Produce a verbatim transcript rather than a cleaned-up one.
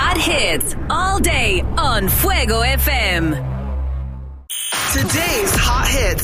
hot hits all day on Fuego F M. Today's hot hits